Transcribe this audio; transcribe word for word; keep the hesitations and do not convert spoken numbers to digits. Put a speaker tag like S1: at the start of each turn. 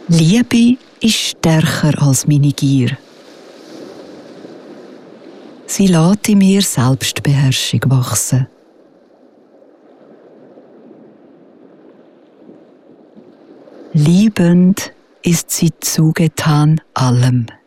S1: Liebe ist stärker als meine Gier. Sie lässt in mir Selbstbeherrschung wachsen. Liebend ist sie zugetan allem.